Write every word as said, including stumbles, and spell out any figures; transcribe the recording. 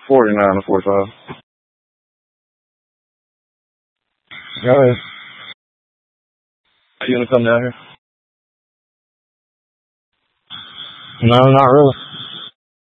forty-nine to forty-five. Go ahead. Are you gonna come down here? No, not really.